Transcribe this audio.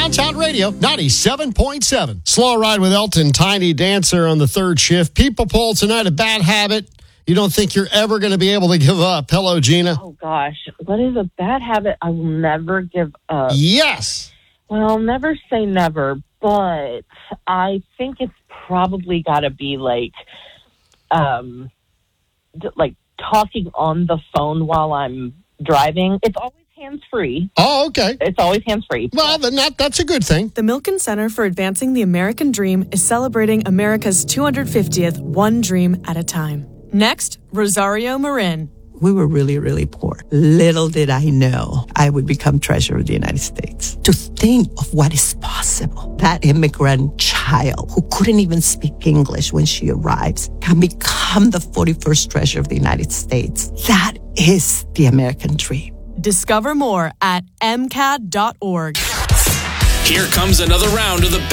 Downtown Radio 97.7. Slow Ride with Elton, Tiny Dancer on the third shift. People poll tonight, a bad habit you don't think you're ever going to be able to give up. Hello, Gina. Oh, gosh. What is a bad habit I will never give up? Yes. Well, I'll never say never, but I think it's probably got to be like talking on the phone while I'm driving. It's always hands-free. Oh, okay. It's always hands-free. Well, then that's a good thing. The Milken Center for Advancing the American Dream is celebrating America's 250th One Dream at a Time. Next, Rosario Marin. We were really, really poor. Little did I know I would become treasurer of the United States. To think of what is possible. That immigrant child who couldn't even speak English when she arrives can become the 41st treasurer of the United States. That is the American dream. Discover more at MCAD.org. Here comes another round of the